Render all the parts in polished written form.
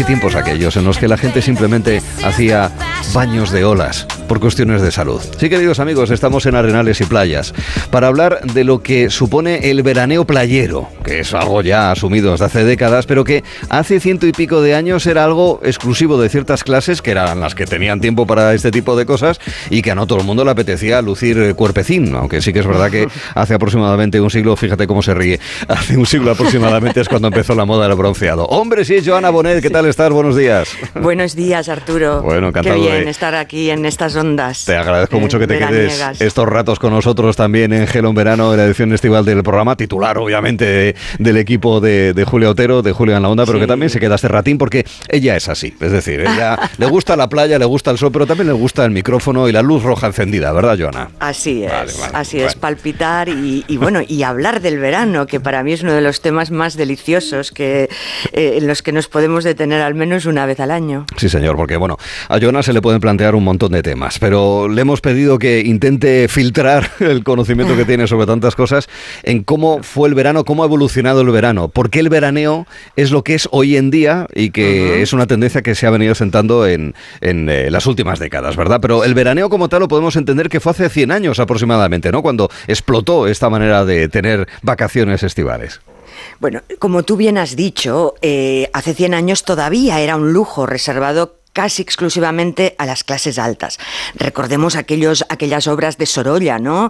tiempos aquellos en los que la gente simplemente hacía baños de olas por cuestiones de salud. Sí, queridos amigos, estamos en Arenales y Playas para hablar de lo que supone el veraneo playero, que es algo ya asumido desde hace décadas, pero que hace 100 y pico de años era algo exclusivo de ciertas clases que eran las que tenían tiempo para este tipo de cosas y que a no todo el mundo le apetecía lucir cuerpecín, aunque sí que es verdad que hace aproximadamente un siglo, fíjate cómo se ríe, hace un siglo aproximadamente es cuando empezó la moda del bronceado. Hombre, sí, Joana Bonet, ¿qué tal estás? Buenos días. Buenos días, Arturo. Bueno, encantado. Qué bien estar aquí en estas ondas. Te agradezco mucho que te quedes estos ratos con nosotros también en Gelo en Verano, en la edición estival del programa, titular obviamente del equipo de Julia Otero, de Julia en la Onda, pero que también se queda este ratín porque ella es así, es decir, ella le gusta la playa, le gusta el sol, pero también le gusta el micrófono y la luz roja encendida, ¿verdad, Joana? Así es, así es, palpitar y bueno, y hablar del verano, que para mí es uno de los temas más deliciosos que en los que nos podemos detener al menos una vez al año. Sí, señor, porque bueno, a Joana se le pueden plantear un montón de temas, pero le hemos pedido que intente filtrar el conocimiento que tiene sobre tantas cosas en cómo fue el verano, cómo ha evolucionado el verano, por qué el veraneo es lo que es hoy en día y que es una tendencia que se ha venido sentando en las últimas décadas, ¿verdad? Pero el veraneo como tal lo podemos entender que fue hace 100 años aproximadamente, ¿no? Cuando explotó esta manera de tener vacaciones estivales. Bueno, como tú bien has dicho, hace 100 años todavía era un lujo reservado casi exclusivamente a las clases altas. Recordemos aquellas obras de Sorolla, ¿no?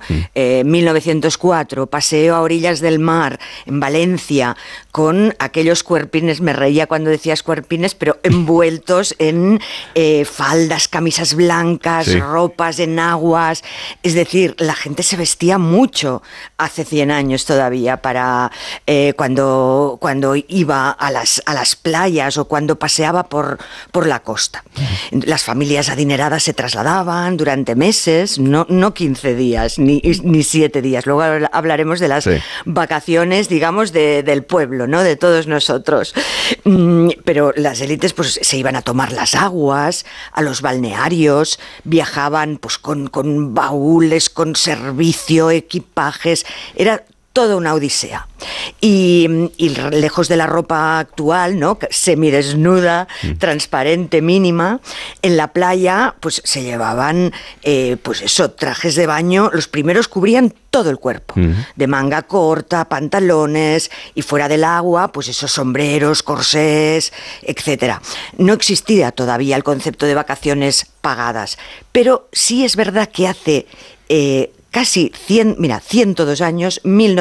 1904, Paseo a orillas del mar, en Valencia, con aquellos cuerpines, me reía cuando decías cuerpines, pero envueltos en faldas, camisas blancas, ropas en aguas. Es decir, la gente se vestía mucho hace 100 años todavía para cuando iba a las playas o cuando paseaba por la costa. Las familias adineradas se trasladaban durante meses, no 15 días, ni 7 días. Luego hablaremos de las vacaciones, digamos, del pueblo, ¿no? De todos nosotros. Pero las élites pues se iban a tomar las aguas, a los balnearios, viajaban pues con baúles, con servicio, equipajes. Era toda una odisea. Y lejos de la ropa actual, ¿no? Semidesnuda, transparente, mínima, en la playa pues se llevaban trajes de baño. Los primeros cubrían todo el cuerpo, de manga corta, pantalones, y fuera del agua, pues esos sombreros, corsés, etcétera. No existía todavía el concepto de vacaciones pagadas, pero sí es verdad que hace casi 102 años,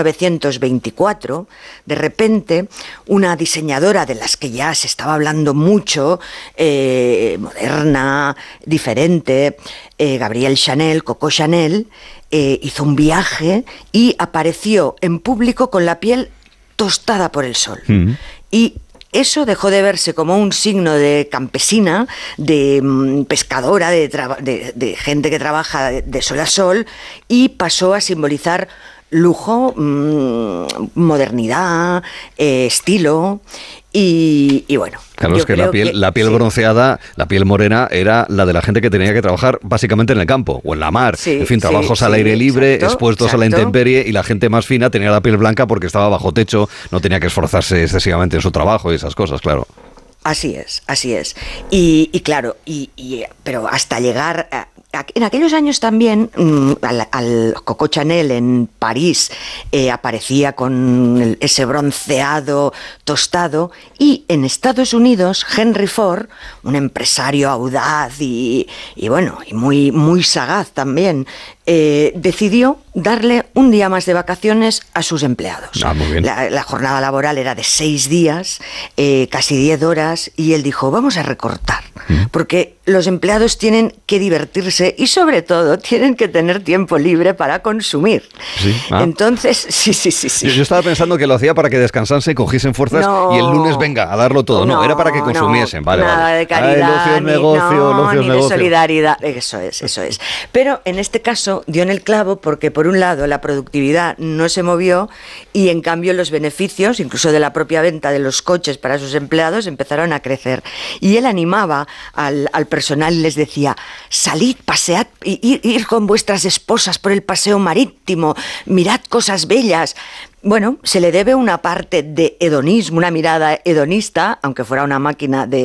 1924, de repente, una diseñadora de las que ya se estaba hablando mucho, moderna, diferente, Gabrielle Chanel, Coco Chanel, hizo un viaje y apareció en público con la piel tostada por el sol. Y eso dejó de verse como un signo de campesina, de pescadora, de gente que trabaja de sol a sol, y pasó a simbolizar lujo, modernidad, estilo. Y bueno, claro, es que la piel bronceada, la piel morena, era la de la gente que tenía que trabajar básicamente en el campo o en la mar. En fin, trabajos al aire libre, expuestos a la intemperie, y la gente más fina tenía la piel blanca porque estaba bajo techo, no tenía que esforzarse excesivamente en su trabajo y esas cosas, claro. Así es. Y claro, pero hasta llegar en aquellos años también, al Coco Chanel en París aparecía con ese bronceado tostado, y en Estados Unidos Henry Ford, un empresario audaz y muy, muy sagaz también, decidió darle un día más de vacaciones a sus empleados. Muy bien. La jornada laboral era de 6 días, casi 10 horas, y él dijo, vamos a recortar, porque los empleados tienen que divertirse y sobre todo tienen que tener tiempo libre para consumir. Entonces, sí. Yo estaba pensando que lo hacía para que descansasen, cogiesen fuerzas y el lunes venga a darlo todo. No, era para que consumiesen. Nada de caridad, ni de solidaridad. Eso es. Pero en este caso dio en el clavo porque, por un lado, la productividad no se movió y, en cambio, los beneficios, incluso de la propia venta de los coches para sus empleados, empezaron a crecer. Y él animaba al personal y les decía, salid, pasead, ir con vuestras esposas por el paseo marítimo, mirad cosas bellas. Bueno, se le debe una parte de hedonismo, una mirada hedonista, aunque fuera una máquina de